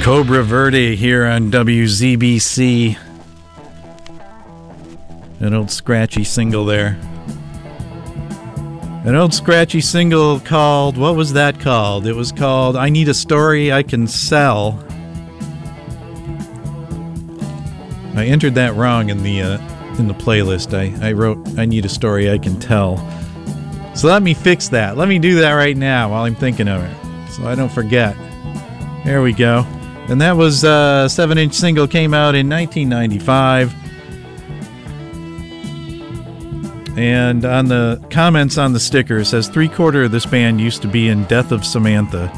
Cobra Verde here on WZBC. An old scratchy single there. An old scratchy single called, what was that called? It was called I Need a Story I Can Sell. I entered that wrong in the playlist. I wrote I Need a Story I Can Tell. So let me fix that. Let me do that right now while I'm thinking of it, so I don't forget. There we go. And that was a 7-inch single, came out in 1995. And on the comments on the sticker, it says 3/4 of this band used to be in Death of Samantha.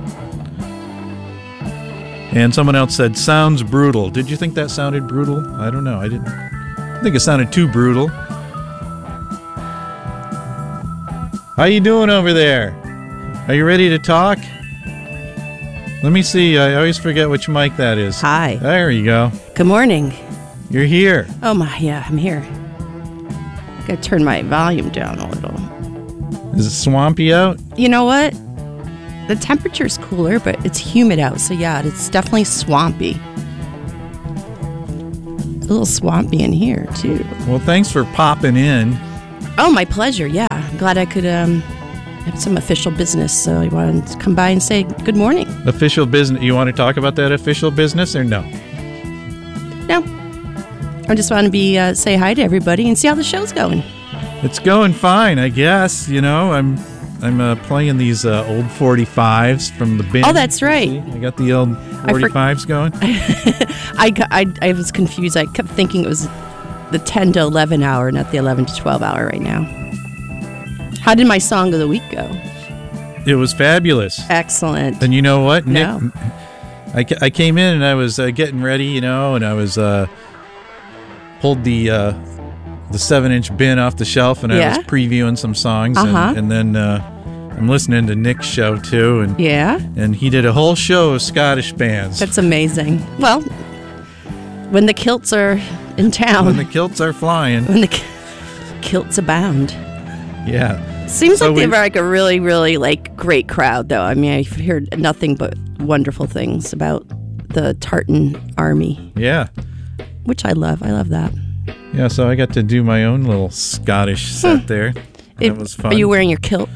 And someone else said, sounds brutal. Did you think that sounded brutal? I don't know. I didn't think it sounded too brutal. How you doing over there? Are you ready to talk? Let me see. I always forget which mic that is. Hi. There you go. Good morning. You're here. Oh my, yeah, I'm here. Gotta turn my volume down a little. Is it swampy out? You know what? The temperature's cooler, but it's humid out, so yeah, it's definitely swampy. It's a little swampy in here, too. Well, thanks for popping in. Oh, my pleasure, yeah. I'm glad I could have some official business, so I wanted to come by and say good morning. Official business. You want to talk about that official business or no? No. I just want to say hi to everybody and see how the show's going. It's going fine, I guess. You know, I'm playing these old 45s from the bin. Oh, that's right. See? I got the old 45s going. I was confused. I kept thinking it was the 10 to 11 hour, not the 11 to 12 hour right now. How did my song of the week go? It was fabulous. Excellent. And you know what, No. Nick? I came in and I was getting ready, you know, and I was pulled the 7-inch bin off the shelf, and I was previewing some songs, and then I'm listening to Nick's show too, and he did a whole show of Scottish bands. That's amazing. Well, when the kilts are in town, when the kilts are flying, when the kilts abound. Yeah. Seems like they have like a really, really like great crowd, though. I mean, I've heard nothing but wonderful things about the Tartan Army. Yeah. Which I love. I love that. Yeah, so I got to do my own little Scottish set there. That was fun. Are you wearing your kilt?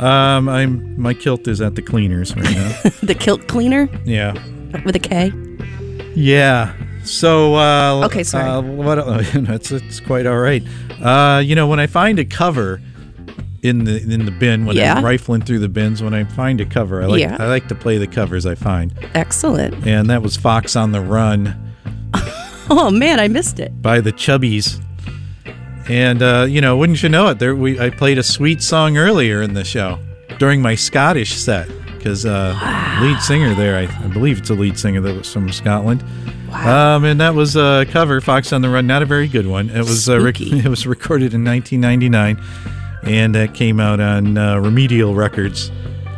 My kilt is at the cleaners right now. The kilt cleaner? Yeah. With a K? Yeah. So okay, sorry. It's quite all right. You know, when I find a cover in the bin, when I'm rifling through the bins, when I find a cover, I like to play the covers I find. Excellent. And that was Fox on the Run. Oh man, I missed it. By the Chubbies. And you know, wouldn't you know it? I played a sweet song earlier in the show during my Scottish set, because lead singer there, I believe it's a lead singer that was from Scotland. Wow. And that was a cover, Fox on the Run, not a very good one. It was it was recorded in 1999, and that came out on Remedial Records.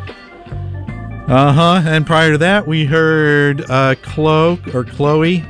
And prior to that, we heard Chloe.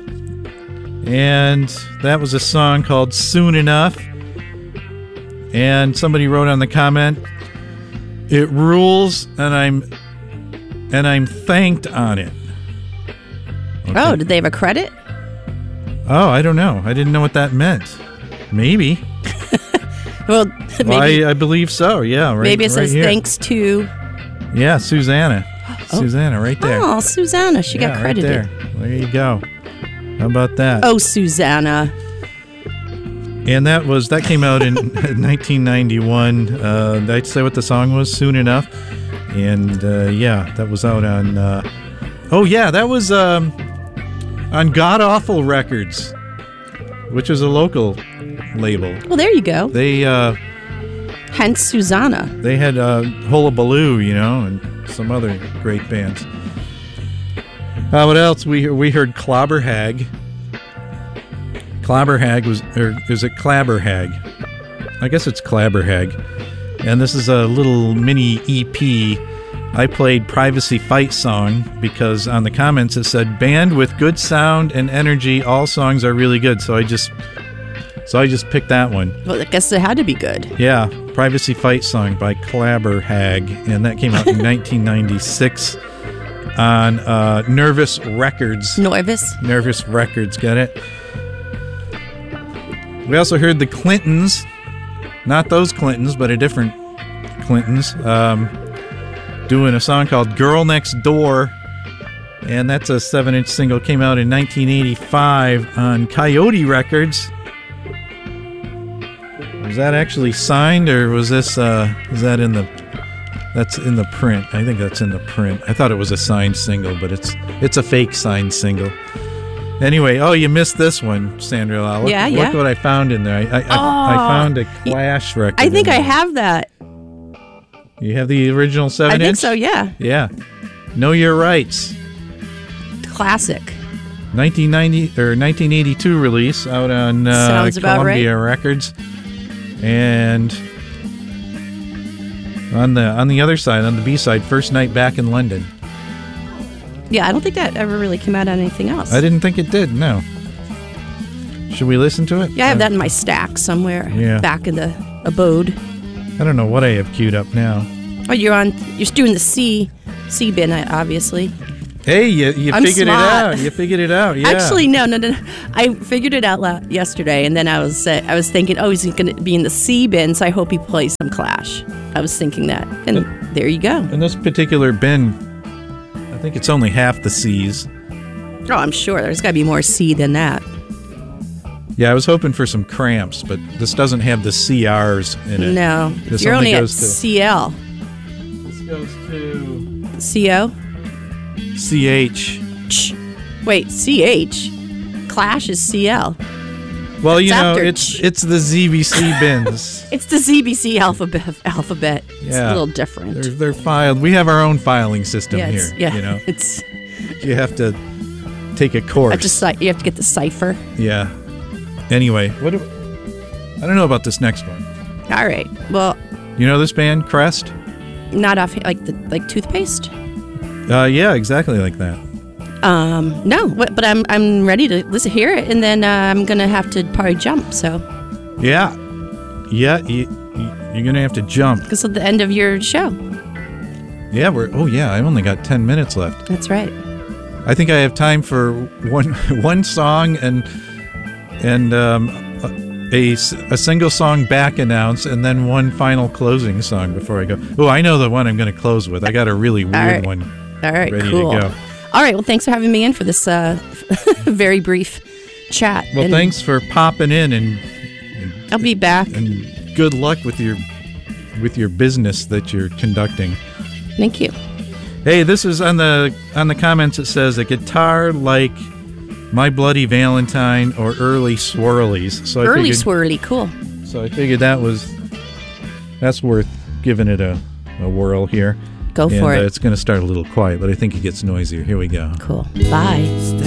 And that was a song called Soon Enough. And somebody wrote on the comment, it rules, and I'm thanked on it. Okay. Oh, did they have a credit? Oh, I don't know. I didn't know what that meant. Maybe. Well, maybe, I believe so. Yeah, right. Maybe it says here. Thanks to. Yeah, Susanna. Oh. Susanna, right there. Oh, Susanna, she got credited. Right there you go. How about that? Oh, Susanna. And that came out in 1991. Did I say what the song was? Soon Enough. And that was out on. That was on God Awful Records, which is a local label. Well, there you go. They hence Susanna. They had Hullabaloo, you know, and some other great bands. What else? We heard Clobberhag. Clobberhag is it Clabberhag? I guess it's Clabberhag. And this is a little mini EP. I played Privacy Fight Song because on the comments it said band with good sound and energy. All songs are really good. So I just picked that one. Well, I guess it had to be good. Yeah, Privacy Fight Song by Clabberhag, and that came out in 1996. on Nervous Records. Nervous Records, get it? We also heard the Clintons, not those Clintons, but a different Clintons, doing a song called Girl Next Door, and that's a 7-inch single, came out in 1985 on Coyote Records. Was that actually signed, or was this, is that in the, that's in the print? I think that's in the print. I thought it was a signed single, but it's a fake signed single. Anyway, oh, you missed this one, Sandra. Look, look what I found in there. I found a Clash record. I think I have that. You have the original 7-inch? I think so, yeah. Yeah. Know Your Rights. Classic. 1982 release out on Columbia Records. And on the other side, on the B side, First Night Back in London. Yeah, I don't think that ever really came out on anything else. I didn't think it did, no. Should we listen to it? Yeah, I have that in my stack somewhere back in the abode. I don't know what I have queued up now. Oh, you're doing the C bin, obviously. Hey, you figured it out. You figured it out, yeah. Actually, no. I figured it out yesterday, and then I was thinking, oh, he's going to be in the C bin, so I hope he plays some Clash. I was thinking that, and there you go. In this particular bin, I think it's only half the C's. Oh, I'm sure. There's got to be more C than that. Yeah, I was hoping for some Cramps, but this doesn't have the CRs in it. No. This You're only at goes CL. This goes to... CO? CH. Wait, CH? Clash is CL. Well, you know, it's the ZBC bins. It's the ZBC alphabet. It's a little different. They're filed. We have our own filing system here. Yeah, you know, you have to take a course. You have to get the cipher. Yeah. Anyway, I don't know about this next one. All right. Well, you know this band, Crest? Not off like toothpaste. Yeah, exactly like that. No, but I'm ready to hear it, and then I'm gonna have to probably jump. So. Yeah. You're gonna have to jump because of the end of your show. Yeah, I've only got 10 minutes left. That's right. I think I have time for one song and a single song back announce, and then one final closing song before I go. Oh, I know the one I'm going to close with. I got a really weird one. All right, ready cool. to go. All right, well, thanks for having me in for this very brief chat. Well, thanks for popping in, and I'll be back. And good luck with your business that you're conducting. Thank you. Hey, this is on the comments. It says a guitar like My Bloody Valentine or Early Swirlies. So Early Swirly, cool. So I figured that's worth giving it a whirl here. Go for it. It's going to start a little quiet, but I think it gets noisier. Here we go. Cool. Bye.